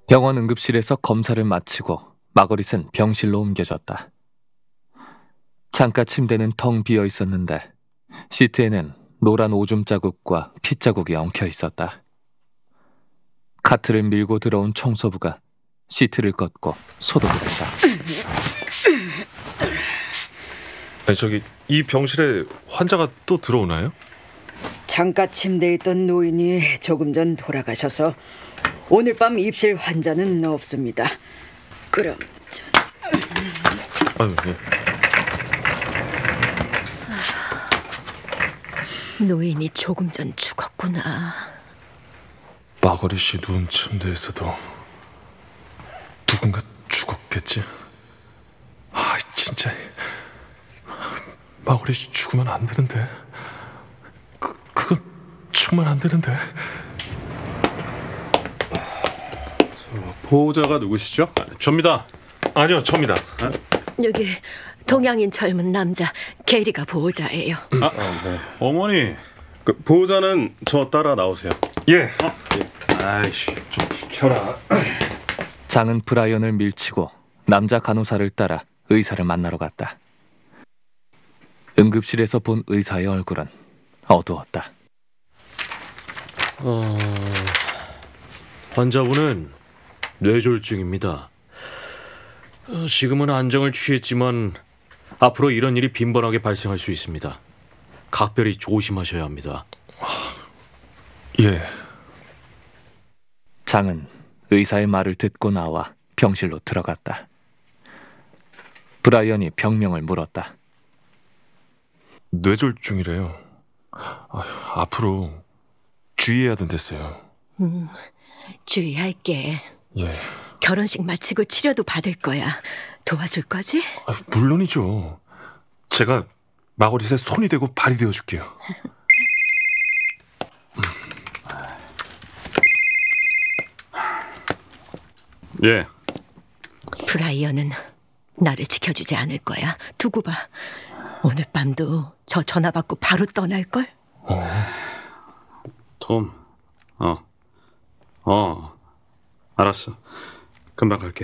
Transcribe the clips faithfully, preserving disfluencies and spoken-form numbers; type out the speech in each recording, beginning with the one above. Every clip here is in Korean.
병원 응급실에서 검사를 마치고 마거릿은 병실로 옮겨졌다. 창가 침대는 텅 비어 있었는데 시트에는 노란 오줌 자국과 피 자국이 엉켜 있었다. 카트를 밀고 들어온 청소부가 시트를 걷고 소독을 했다. 아니, 저기 이 병실에 환자가 또 들어오나요? 창가 침대에 있던 노인이 조금 전 돌아가셔서 오늘 밤 입실 환자는 없습니다. 그럼 저... 아유, 예. 노인이 조금 전 죽었구나. 마거릿이 누운 침대에서도 누군가 죽었겠지. 아, 진짜 마거릿이 죽으면 안 되는데. 그, 그건 정말 안 되는데. 보호자가 누구시죠? 아, 접니다. 아니요, 접니다. 아? 여기 동양인 젊은 남자 게리가 보호자예요. 아, 아, 네. 어머니, 그 보호자는 저 따라 나오세요. 예. 어? 예. 아이씨, 좀 비켜라. 장은 브라이언을 밀치고 남자 간호사를 따라 의사를 만나러 갔다. 응급실에서 본 의사의 얼굴은 어두웠다. 어... 환자분은 뇌졸중입니다. 어, 지금은 안정을 취했지만 앞으로 이런 일이 빈번하게 발생할 수 있습니다. 각별히 조심하셔야 합니다. 예. 장은 의사의 말을 듣고 나와 병실로 들어갔다. 브라이언이 병명을 물었다. 뇌졸중이래요. 아휴, 앞으로 주의해야 된댔어요. 음, 주의할게. 예. 결혼식 마치고 치료도 받을 거야. 도와줄 거지? 아, 물론이죠. 제가 마거릿의 손이 되고 발이 되어줄게요. 예. 브라이언은 나를 지켜주지 않을 거야. 두고 봐. 오늘 밤도 저 전화 받고 바로 떠날걸? 어. 톰. 어. 어. 알았어. 금방 갈게.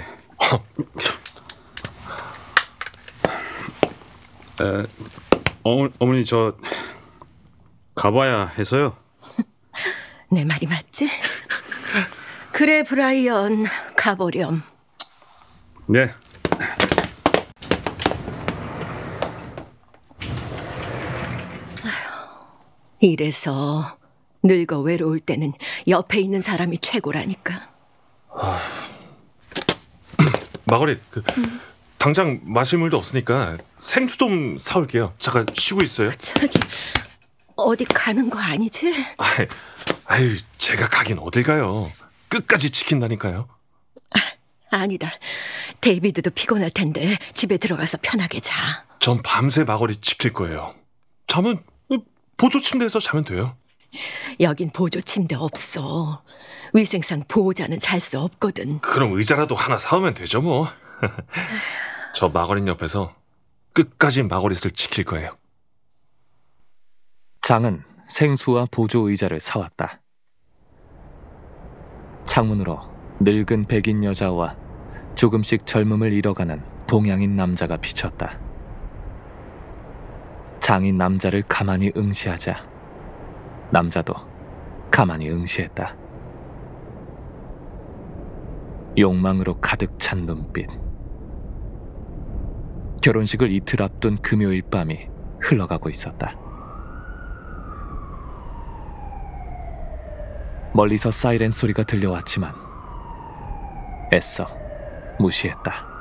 에, 어, 어머니 저 가봐야 해서요. 내 말이 맞지? 그래, 브라이언, 가보렴. 네. 이래서 늙어 외로울 때는 옆에 있는 사람이 최고라니까. 아... 마거릿, 그, 음. 당장 마실 물도 없으니까 생수 좀 사올게요. 잠깐 쉬고 있어요. 저기 어디 가는 거 아니지? 아이, 아유, 제가 가긴 어딜 가요. 끝까지 지킨다니까요. 아, 아니다. 데이비드도 피곤할 텐데 집에 들어가서 편하게 자. 전 밤새 마거릿 지킬 거예요. 잠은 보조 침대에서 자면 돼요. 여긴 보조 침대 없어. 위생상 보호자는 잘 수 없거든. 그럼 의자라도 하나 사오면 되죠 뭐. 저 마거릿 옆에서 끝까지 마거릿을 지킬 거예요. 장은 생수와 보조 의자를 사왔다. 창문으로 늙은 백인 여자와 조금씩 젊음을 잃어가는 동양인 남자가 비쳤다. 장이 남자를 가만히 응시하자 남자도 가만히 응시했다. 욕망으로 가득 찬 눈빛. 결혼식을 이틀 앞둔 금요일 밤이 흘러가고 있었다. 멀리서 사이렌 소리가 들려왔지만 애써 무시했다.